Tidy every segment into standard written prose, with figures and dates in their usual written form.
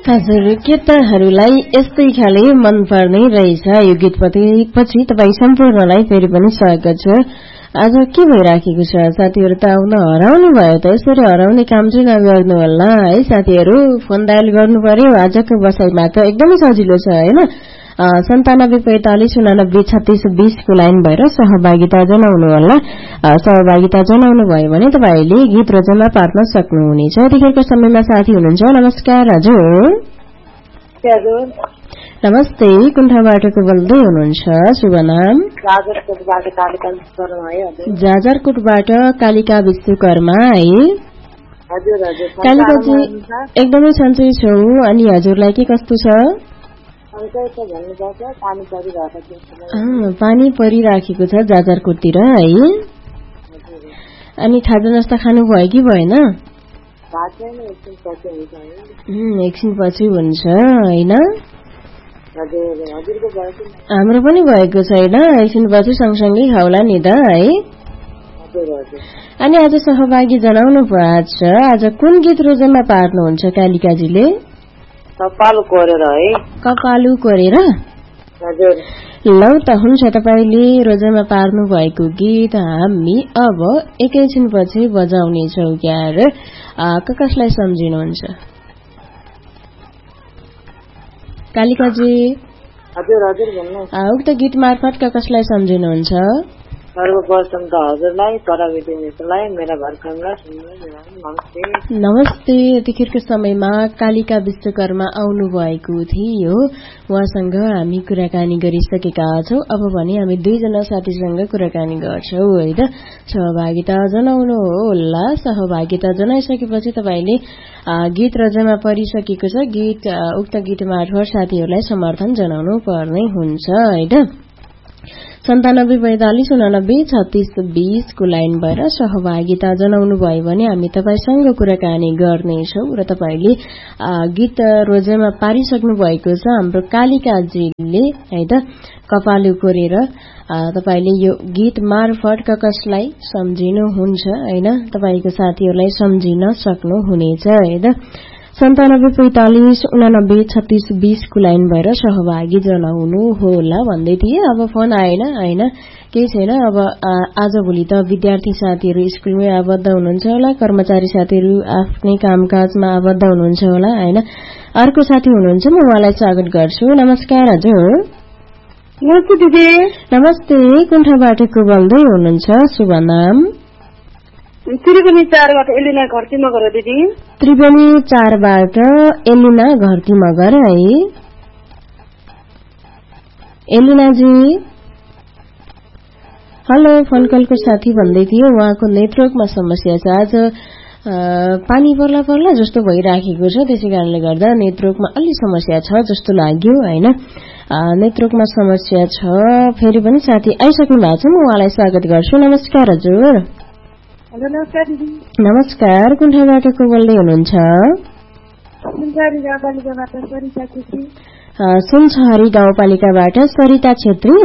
हजुर, केटाहरूलाई यस्तै खाले मन पर्ने रहेछ यो गीत पछि तपाईँ सम्पूर्णलाई फेरि पनि स्वागत छ। आज के भइराखेको छ साथीहरू? त आउन हराउनु भयो त, यसरी हराउने काम चाहिँ नगर्नु होला है साथीहरू। फोन डायल गर्नु पर्यो आजको बसाइमा त एकदमै सजिलो छ हैन। 9745893620 को लाइन भएर सहभागिता जनाउनु होला। सहभागिता जनाउनु भयो भने तपाईले गीत रचना पार्न सक्नुहुनेछ। यतिखेरको समयमा साथी हुनुहुन्छ। नमस्कार हजुर। नमस्ते, कुन ठाउँबाट को बोल्दै हुनुहुन्छ? शुभ नाम? जाजरकोटबाट कालिका विश्वकर्मा है। कालिकाजी एकदमै सन्चै छौ। अनि हजुरलाई के कस्तो छ? पानी परिराखेको छ जाजरकोटतिर है। अनि खाजा नास्ता खानु भयो कि भएन? एकछिन पछि हुन्छ हैन। हाम्रो पनि भएको छैन, एकछिन पछि सँगसँगै खाउला नि त है। अनि आज सहभागी जनाउनु भएको छ। आज कुन गीत रोजनमा पार्नुहुन्छ कालिकाजीले? कपालु कोरेर है। कपालु कोरेर? हजुर। लौ त हुन्छ, तपाईले रोजनमा पार्नु भएको गीत हामी अब एकैछिन पछि बजाउने छौ क्यार। कसलाई सम्झिनुहुन्छ कालिकाजी? हजुर हजुर भन्नु। उक्त गीत मार्फत कसलाई सम्झिनुहुन्छ? सर्वप्रथम त हजुरलाई, पराविधि मित्रलाई, मेरा भर्खरलाई नमस्ते। नमस्ते। यतिखेरको समयमा कालिका विश्वकर्मा आउनु भएको थियो। उहाँसँग हामी कुराकानी गरिसकेका छौं। अब भने हामी दुईजना साथीसँग कुराकानी गर्छौं है त। सहभागिता जनाउनु होला। सहभागिता जनाइसकेपछि तपाईले गीत रचना परिसकेको छ। उक्त गीत मार्फत साथीहरूलाई समर्थन जनाउनु पर्ने हुन्छ है त। 9745893620 को लाइन भएर सहभागिता जनाउनु भयो भने हामी तपाईसँग कुराकानी गर्नेछौं र तपाईले गीत रोजेमा पारिसक्नु भएको छ हाम्रो कालिकाजीले है त। कपालु कोरेर तपाईले यो गीत मार्फत कसलाई सम्झिनुहुन्छ हैन, तपाईको साथीहरूलाई सम्झिन सक्नुहुनेछ है त। 9745893620 को लाइन भएर सहभागी जनाउनु होला भन्दै थिए। अब फोन आएन हैन, केही छैन। अब आजभोलि त विद्यार्थी साथीहरू स्कुलमै आबद्ध हुनुहुन्छ होला, कर्मचारी साथीहरू आफ्नै कामकाजमा आबद्ध हुनुहुन्छ होला हैन। अर्को साथी हुनुहुन्छ, म उहाँलाई स्वागत गर्छु। नमस्कार हजुर। नमस्ते दिदी। नमस्ते, कुन ठाउँबाट को बोल्दै हुनुहुन्छ? शुभ नाम? त्रिवेणी 4बाट एलिना घरती मगर हो दिदी। त्रिवेणी 4बाट एलिना घरती मगर है। एलिनाजी हेलो, फोन कलको साथी भन्दै थियो उहाँको नेटवर्कमा समस्या छ। आज पानी पर्ला जस्तो भइराखेको छ, त्यसै कारणले गर्दा नेटवर्कमा अलि समस्या छ जस्तो लाग्यो हैन। नेटवर्कमा समस्या छ। फेरि पनि साथी आइसक्नु भएको छ, म उहाँलाई स्वागत गर्छु। नमस्कार हजुर। नमस्कार दिदी। नमस्कार, कुन ठाउँबाट को बोल्दै हुनुहुन्छ? सुनसहरी गाउँपालिकाबाट सरिता छेत्री।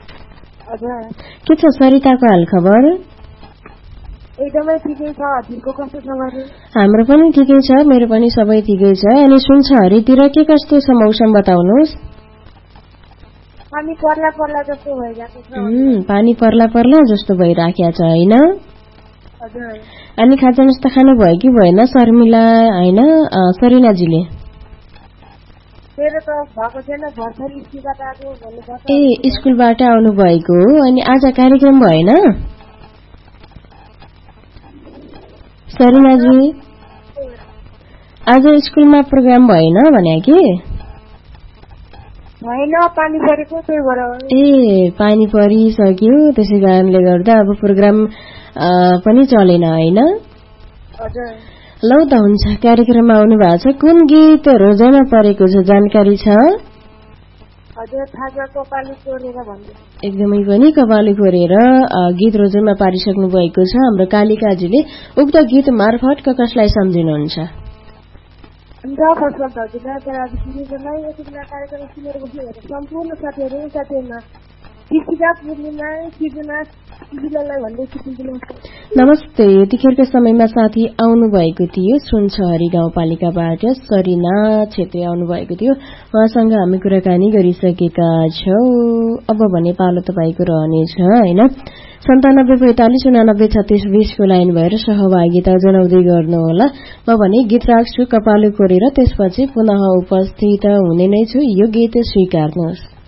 के छ सरिताको हाल खबर? एकदमै ठिकै छ। हजुरको कस्तो छ? हाम्रो पनि ठिकै छ, मेरो पनि सबै ठिकै छ। अनि सुनसहरीतिर के कस्तो छ मौसम बताउनुहोस्? पानी पर्ला जस्तो भइरहेको छ। पानी पर्ला जस्तो भइराखेको छ हैन। हजुर। अनि खाजा नास्ता खानु भयो कि भएन शर्मिला हैन सरिनाजीले? मेरो त भएको छैन, भर्खर स्कुलबाट आएको भन्नुपर्छ। ए, स्कुलबाट आउनु भएको हो। अनि आज कार्यक्रम भएन सरिनाजी? आज स्कुलमा प्रोग्राम भएन भने कि? भएन, पानी परेको त्यही भएर। ए, पानी परिसक्यो त्यसै कारणले गर्दा अब प्रोग्राम पनि चलेन हैन। हजुर। लौ त हुन्छ, कार्यक्रममा आउनु भएको छ। कुन गीत रोजाइमा परेको छ जानकारी छ? हजुर, थाहा कपालु कोरेर भन्दै। एकदमै पनि कपालु कोरेर गीत रोजाइमा पारिसक्नु भएको छ हाम्रो कालिकाजीले। उक्त गीत मार्फत कसलाई सम्झिनुहुन्छ? सम्पूर्ण साथीहरूमा नमस्ते। यतिखेरको समयमा साथी आउनुभएको थियो सुनसहरी गाउँपालिकाबाट सरिना छेत्री आउनुभएको थियो। उहाँसँग हामी कुराकानी गरिसकेका छौं। अब भने पालो तपाईँको रहनेछ हैन। 9745893620 को लाइन भएर सहभागिता जनाउँदै गर्नुहोला। म भने गीत राख्छु कपाल कोरेर, त्यसपछि पुनः उपस्थित हुने नै छु। यो गीत स्वीकार्नुहोस्।